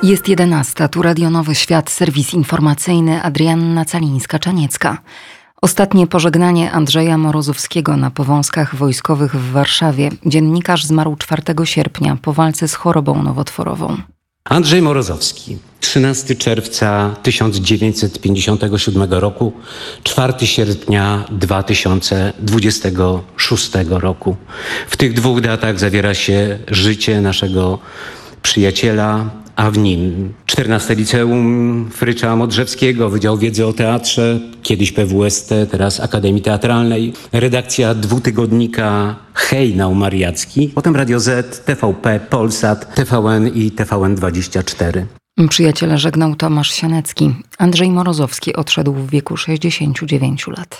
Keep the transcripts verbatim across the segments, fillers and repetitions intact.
Jest jedenasta, tu Radio Nowy Świat, serwis informacyjny, Adrianna Calińska-Czaniecka. Ostatnie pożegnanie Andrzeja Morozowskiego na Powązkach Wojskowych w Warszawie. Dziennikarz zmarł czwartego sierpnia po walce z chorobą nowotworową. Andrzej Morozowski, trzynastego czerwca tysiąc dziewięćset pięćdziesiątego siódmego roku, czwartego sierpnia dwa tysiące dwudziestego szóstego roku. W tych dwóch datach zawiera się życie naszego przyjaciela, a w nim czternaste Liceum Frycza Modrzewskiego, Wydział Wiedzy o Teatrze, kiedyś P W S T, teraz Akademii Teatralnej, redakcja dwutygodnika Hejnał Mariacki, potem Radio Z, T V P, Polsat, T V N i T V N dwadzieścia cztery. Przyjaciela żegnał Tomasz Sianecki. Andrzej Morozowski odszedł w wieku sześćdziesięciu dziewięciu lat.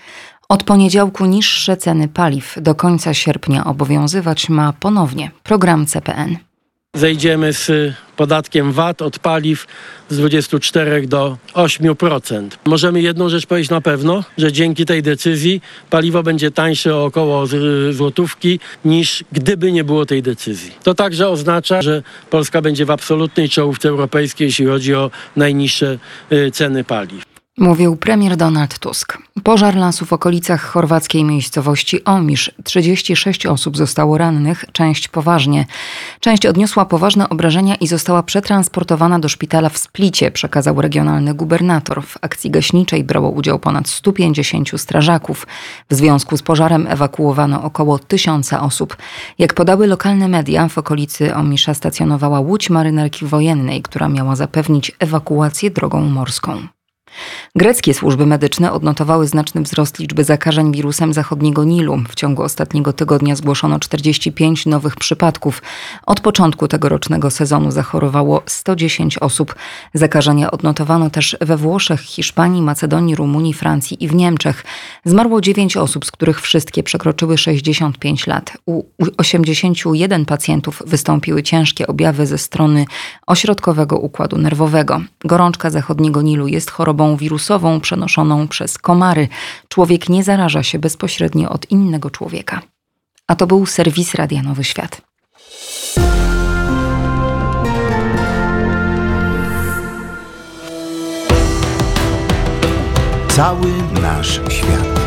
Od poniedziałku niższe ceny paliw. Do końca sierpnia obowiązywać ma ponownie program C P N. Zejdziemy z podatkiem V A T od paliw z dwudziestu czterech do ośmiu procent. Możemy jedną rzecz powiedzieć na pewno, że dzięki tej decyzji paliwo będzie tańsze o około złotówki niż gdyby nie było tej decyzji. To także oznacza, że Polska będzie w absolutnej czołówce europejskiej, jeśli chodzi o najniższe ceny paliw. Mówił premier Donald Tusk. Pożar lasu w okolicach chorwackiej miejscowości Omisz. trzydzieści sześć osób zostało rannych, część poważnie. Część odniosła poważne obrażenia i została przetransportowana do szpitala w Splicie, przekazał regionalny gubernator. W akcji gaśniczej brało udział ponad stu pięćdziesięciu strażaków. W związku z pożarem ewakuowano około tysiąca osób. Jak podały lokalne media, w okolicy Omisza stacjonowała łódź marynarki wojennej, która miała zapewnić ewakuację drogą morską. Greckie służby medyczne odnotowały znaczny wzrost liczby zakażeń wirusem zachodniego Nilu. W ciągu ostatniego tygodnia zgłoszono czterdzieści pięć nowych przypadków. Od początku tegorocznego sezonu zachorowało sto dziesięć osób. Zakażenia odnotowano też we Włoszech, Hiszpanii, Macedonii, Rumunii, Francji i w Niemczech. Zmarło dziewięć osób, z których wszystkie przekroczyły sześćdziesiąt pięć lat. U osiemdziesięciu jeden pacjentów wystąpiły ciężkie objawy ze strony ośrodkowego układu nerwowego. Gorączka zachodniego Nilu jest chorobą wirusową przenoszoną przez komary. Człowiek nie zaraża się bezpośrednio od innego człowieka. A to był serwis Radia Nowy Świat. Cały nasz świat.